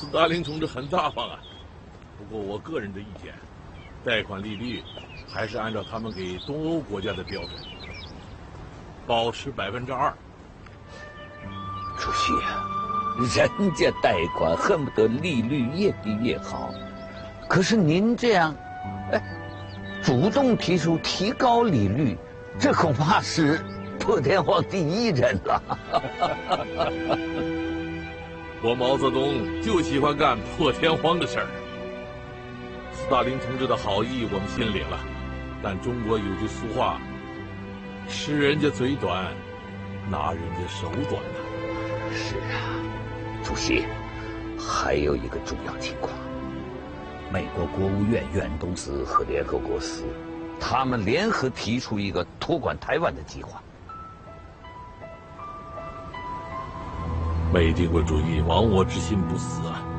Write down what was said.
斯大林同志很大方啊。不过我个人的意见，贷款利率还是按照他们给东欧国家的标准，保持2%。 主席啊，人家贷款恨不得利率越低越好，可是您这样，主动提出提高利率，这恐怕是破天荒第一人了。 我毛泽东就喜欢干破天荒的事儿。斯大林同志的好意我们心领了，但中国有句俗话：吃人家嘴短，拿人家手短呐。 是啊，主席，还有一个重要情况，美国国务院院东司和联合国司，他们联合提出一个托管台湾的计划。 美帝国主义亡我之心不死啊！